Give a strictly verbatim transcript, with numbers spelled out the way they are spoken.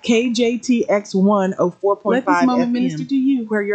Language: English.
K J T X one oh four point five Let this moment F M, minister to you. where your